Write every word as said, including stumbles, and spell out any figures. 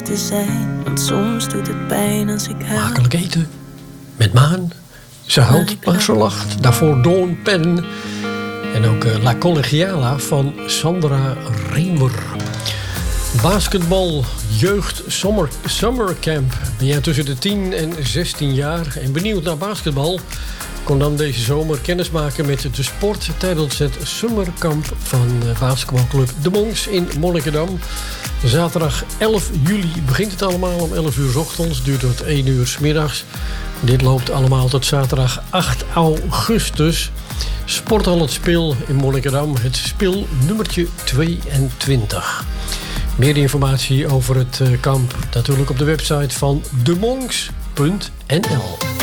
te zijn, want soms doet het pijn als ik huil. Makkelijk eten. Met Maan. Ze huilt, maar ze lacht. Daarvoor Dawn Penn. En ook uh, La Collegiala van Sandra Riemer. Basketbal, jeugd, summer, summercamp. Ben jij tussen de tien en zestien jaar en benieuwd naar basketbal? Kom dan deze zomer kennis maken met de sport tijdens het summerkamp van basketbalclub De Monks in Monnikendam. Zaterdag elf juli begint het allemaal om elf uur 's ochtends, duurt tot één uur 's middags. Dit loopt allemaal tot zaterdag acht augustus. Sporthal Het Spil in Monnikendam, het spil nummertje tweeëntwintig. Meer informatie over het kamp natuurlijk op de website van de monks punt n l.